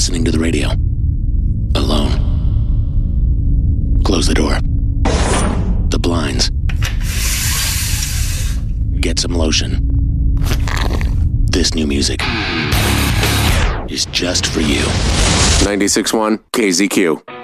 listening to the radio. Alone. Close the door. The blinds. Get some lotion. This new music is just for you. 96.1 KZQ.